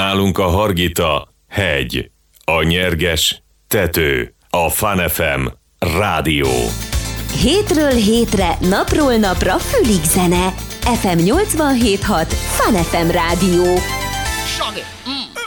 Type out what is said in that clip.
Nálunk a Hargita hegy, a Nyerges tető, a Fun FM rádió. Hétről hétre, napról napra fülig zene. FM 87.6 Fun FM rádió. Sagi!